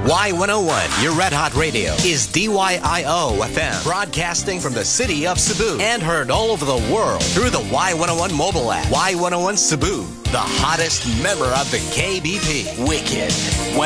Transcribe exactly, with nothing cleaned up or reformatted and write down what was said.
Y one oh one, your Red Hot Radio, is D Y I O F M, broadcasting from the city of Cebu and heard all over the world through the Y one oh one mobile app. Y one oh one Cebu, the hottest member of the K B P. Wicked. When